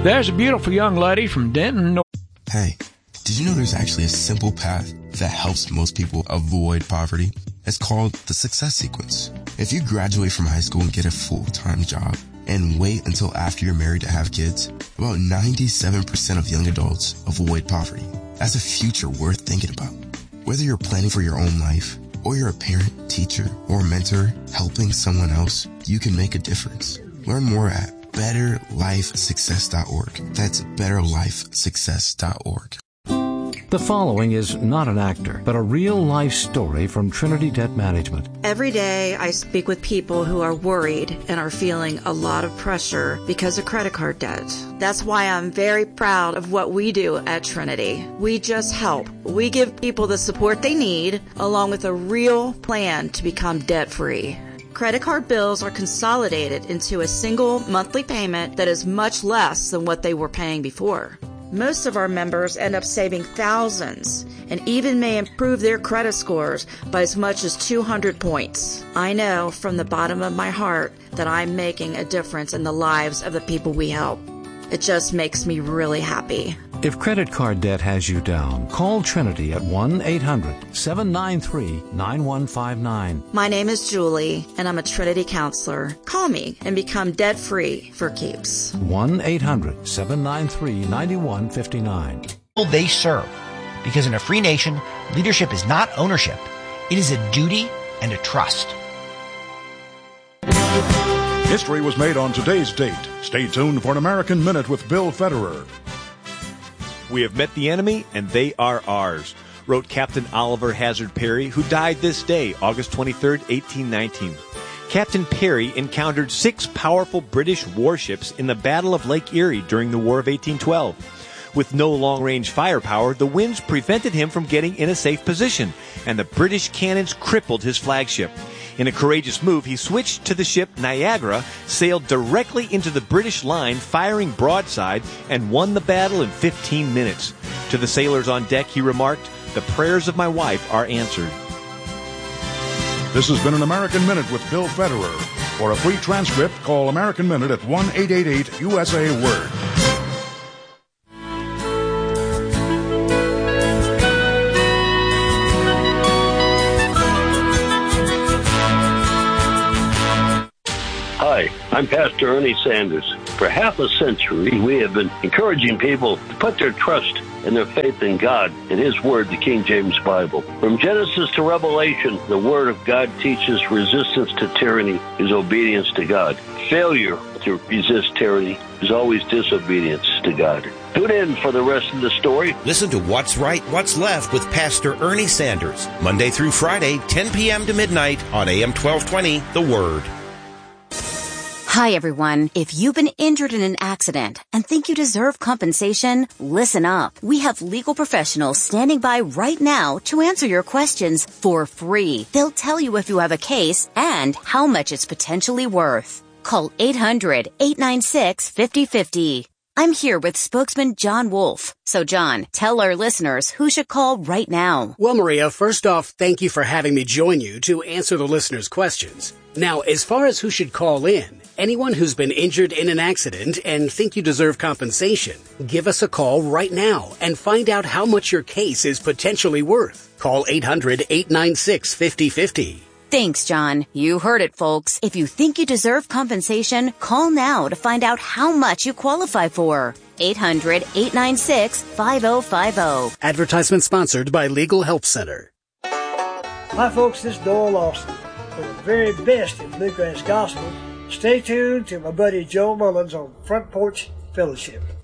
There's a beautiful young lady from Denton. Hey, did you know there's actually a simple path that helps most people avoid poverty? It's called the Success Sequence. If you graduate from high school and get a full-time job and wait until after you're married to have kids, about 97% of young adults avoid poverty. That's a future worth thinking about. Whether you're planning for your own life, or you're a parent, teacher, or mentor helping someone else, you can make a difference. Learn more at betterlifesuccess.org. That's betterlifesuccess.org. The following is not an actor, but a real-life story from Trinity Debt Management. Every day I speak with people who are worried and are feeling a lot of pressure because of credit card debt. That's why I'm very proud of what we do at Trinity. We just help. We give people the support they need, along with a real plan to become debt-free. Credit card bills are consolidated into a single monthly payment that is much less than what they were paying before. Most of our members end up saving thousands and even may improve their credit scores by as much as 200 points. I know from the bottom of my heart that I'm making a difference in the lives of the people we help. It just makes me really happy. If credit card debt has you down, call Trinity at 1-800-793-9159. My name is Julie, and I'm a Trinity counselor. Call me and become debt-free for keeps. 1-800-793-9159. They serve. Because in a free nation, leadership is not ownership. It is a duty and a trust. History was made on today's date. Stay tuned for an American Minute with Bill Federer. We have met the enemy, and they are ours, wrote Captain Oliver Hazard Perry, who died this day, August 23, 1819. Captain Perry encountered 6 powerful British warships in the Battle of Lake Erie during the War of 1812. With no long-range firepower, the winds prevented him from getting in a safe position, and the British cannons crippled his flagship. In a courageous move, he switched to the ship Niagara, sailed directly into the British line, firing broadside, and won the battle in 15 minutes. To the sailors on deck, he remarked, "The prayers of my wife are answered." This has been an American Minute with Bill Federer. For a free transcript, call American Minute at 1-888-USA-WORD. Hi, I'm Pastor Ernie Sanders. For half a century, we have been encouraging people to put their trust and their faith in God and His Word, the King James Bible. From Genesis to Revelation, the Word of God teaches resistance to tyranny is obedience to God. Failure to resist tyranny is always disobedience to God. Tune in for the rest of the story. Listen to What's Right, What's Left with Pastor Ernie Sanders, Monday through Friday, 10 p.m. to midnight on AM 1220, The Word. Hi, everyone. If you've been injured in an accident and think you deserve compensation, listen up. We have legal professionals standing by right now to answer your questions for free. They'll tell you if you have a case and how much it's potentially worth. Call 800-896-5050. I'm here with spokesman John Wolf. So, John, tell our listeners who should call right now. Well, Maria, first off, thank you for having me join you to answer the listeners' questions. Now, as far as who should call in, anyone who's been injured in an accident and think you deserve compensation, give us a call right now and find out how much your case is potentially worth. Call 800-896-5050. Thanks, John. You heard it, folks. If you think you deserve compensation, call now to find out how much you qualify for. 800-896-5050. Advertisement sponsored by Legal Help Center. Hi, folks. This is Doyle Lawson. For the very best in Bluegrass Gospel, stay tuned to my buddy Joe Mullins on Front Porch Fellowship.